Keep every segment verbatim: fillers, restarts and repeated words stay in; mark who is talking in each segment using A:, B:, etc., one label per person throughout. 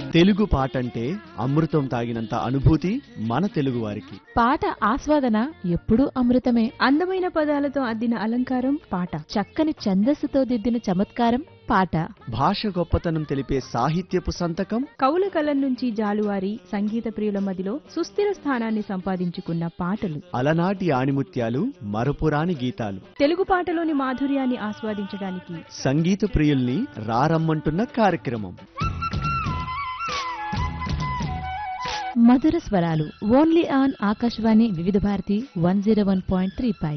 A: తెలుగు పాట అంటే అమృతం తాగినంత అనుభూతి మన తెలుగు వారికి.
B: పాట ఆస్వాదన ఎప్పుడూ అమృతమే.
C: అందమైన పదాలతో అద్దిన అలంకారం పాట,
B: చక్కని ఛందస్సుతో దిద్దిన చమత్కారం పాట.
A: భాష గొప్పతనం తెలిపే సాహిత్యపు సంతకం
C: కవుల కలం నుంచి జాలువారి సంగీత ప్రియుల మదిలో సుస్థిర స్థానాన్ని సంపాదించుకున్న పాటలు,
A: అలనాటి ఆణిముత్యాలు, మరపురాని గీతాలు.
C: తెలుగు పాటలోని మాధుర్యాన్ని ఆస్వాదించడానికి
A: సంగీత ప్రియుల్ని రారమ్మంటున్న కార్యక్రమం
B: మధుర స్వరాలు ఓన్లీ ఆన్ ఆకాశవాణి వివిధ Bharati one zero one point three pi.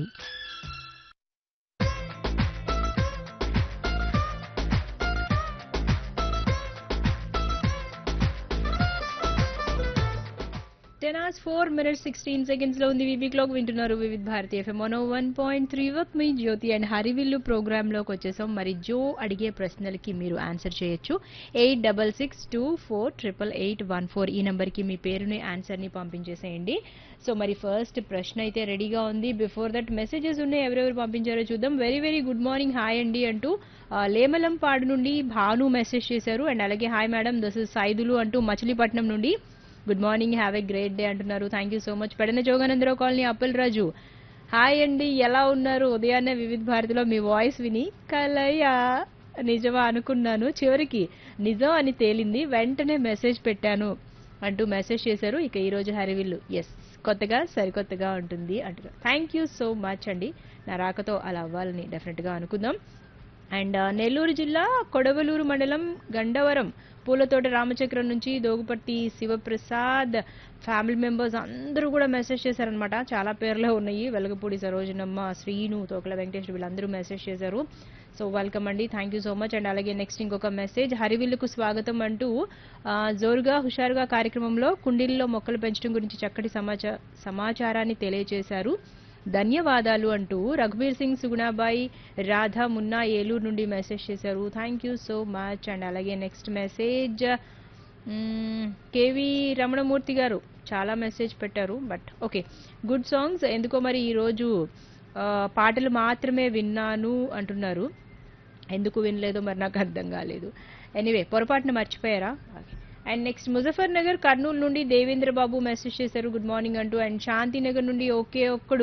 C: Ten hours four minutes sixteen seconds లో ఉంది. వివి క్లాక్ వింటున్నారు వివిధ Bharati FM one one point three work me Jyothi and Harivillu programme లోకి వచ్చేసాం. మరి జో అడిగే ప్రశ్నలకి మీరు ఆన్సర్ చేయొచ్చు. Eight double six two four triple eight one four ఈ నెంబర్ కి మీ పేరుని ఆన్సర్ ని పంపించేసేయండి. సో మరి ఫస్ట్ ప్రశ్న అయితే రెడీగా ఉంది. బిఫోర్ దట్ మెసేజెస్ ఉన్నాయి, ఎవరెవరు పంపించారో చూద్దాం. Very very good morning, hi అండి అంటూ లేమలం పాడు నుండి భాను మెసేజ్ చేశారు. అండ్ అలాగే hi madam, this is Saidulu అంటూ మచిలీపట్నం నుండి good morning, have a great day అంటున్నారు. Thank you so much. Pedana Jogananda Rao colony Appal Raju, hi అండి, ఎలా ఉన్నారు? ఉదయాన్నే వివిధ భారతిలో మీ వాయిస్ విని కలయా నిజమా అనుకున్నాను, చివరికి నిజం అని తేలింది, వెంటనే మెసేజ్ పెట్టాను అంటూ మెసేజ్ చేశారు. ఇక ఈ రోజు హరివిల్లు ఎస్ కొత్తగా సరికొత్తగా ఉంటుంది అంటున్నారు. థ్యాంక్ యూ సో మచ్ అండి. నా రాకతో అలా అవ్వాలని డెఫినెట్ గా అనుకుందాం. అండ్ నెల్లూరు జిల్లా కొడవలూరు మండలం గండవరం పూలతోట రామచక్రం నుంచి దోగుపట్టి శివప్రసాద్ ఫ్యామిలీ మెంబర్స్ అందరూ కూడా మెసేజ్ చేశారనమాట. చాలా పేర్లే ఉన్నాయి, వెలగపూడి సరోజనమ్మ, శ్రీను, తోకల వెంకటేశ్వర, వీళ్ళందరూ మెసేజ్ చేశారు. సో వెల్కమ్ అండి, thank you so much. And అలాగే నెక్స్ట్ ఇంకొక మెసేజ్, హరివిల్లుకు స్వాగతం అంటూ జోరుగా హుషారుగా కార్యక్రమంలో కుండీల్లో మొక్కలు పెంచడం గురించి చక్కటి సమాచార సమాచారాన్ని తెలియజేశారు, ధన్యవాదాలు అంటూ రఘుబీర్ సింగ్, సుగుణాబాయి, రాధా, మున్నా ఏలూరు నుండి మెసేజ్ చేశారు. Thank you so much. And అలాగే నెక్స్ట్ మెసేజ్ కేవి రమణమూర్తి గారు చాలా మెసేజ్ పెట్టారు. బట్ ఓకే, గుడ్ సాంగ్స్, ఎందుకో మరి ఈరోజు పాటలు మాత్రమే విన్నాను అంటున్నారు. ఎందుకు వినలేదో మరి నాకు అర్థం కాలేదు. ఎనీవే, పొరపాటున మర్చిపోయారా? Okay. And next Muzaffar Nagar Kurnool నుండి దేవేంద్ర బాబు మెసేజ్ చేశారు, గుడ్ మార్నింగ్ అంటూ. అండ్ శాంతినగర్ నుండి ఒకే ఒక్కడు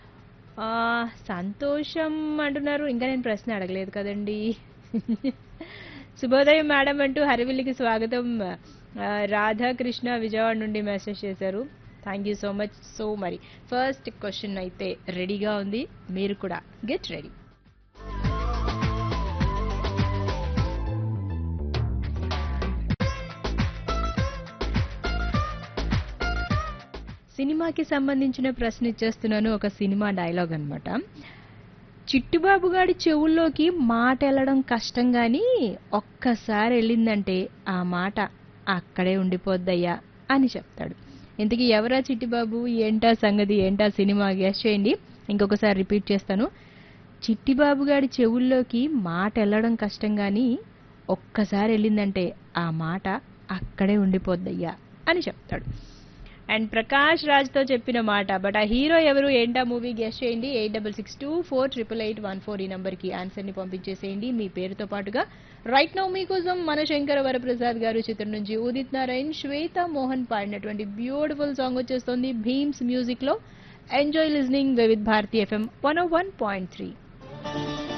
C: సంతోషం అంటున్నారు. ఇంకా నేను ప్రశ్న అడగలేదు కదండి. శుభోదయం మేడం అంటూ హరివిల్లికి స్వాగతం రాధాకృష్ణ విజయవాడ నుండి మెసేజ్ చేశారు. Thank you so much. So మరి ఫస్ట్ క్వశ్చన్ అయితే రెడీగా ఉంది, మీరు కూడా గెట్ రెడీ. సినిమాకి సంబంధించిన ప్రశ్న ఇచ్చేస్తున్నాను. ఒక సినిమా డైలాగ్ అనమాట. చిట్టుబాబు గాడి చెవుల్లోకి మాట వెళ్ళడం కష్టం గాని ఒక్కసారి వెళ్ళిందంటే ఆ మాట అక్కడే ఉండిపోద్దయ్యా అని చెప్తాడు. ఇంతకీ ఎవరా చిట్టిబాబు, ఏంటా సంగతి, ఏంటా సినిమా, గెస్ చేయండి. ఇంకొకసారి రిపీట్ చేస్తాను. చిట్టిబాబు గాడి చెవుల్లోకి మాట వెళ్ళడం కష్టం గాని ఒక్కసారి వెళ్ళిందంటే ఆ మాట అక్కడే ఉండిపోద్దయ్యా అని చెప్తాడు. అండ్ ప్రకాష్ రాజ్ తో చెప్పిన మాట. బట్ ఆ హీరో ఎవరు, ఏంటా మూవీ, గెస్ట్ చేయండి. Eight double six two four triple eight one four ఈ నంబర్ కి ఆన్సర్ ని పంపించేసేయండి మీ పేరుతో పాటుగా. రైట్ నౌ మీకోసం మన శంకర వరప్రసాద్ గారు చిత్రం నుంచి ఉదిత్ నారాయణ్, శ్వేత మోహన్ పాడినటువంటి బ్యూటిఫుల్ సాంగ్ వచ్చేస్తుంది భీమ్స్ మ్యూజిక్ లో. Enjoy listening Vividh Bharati FM one one point three.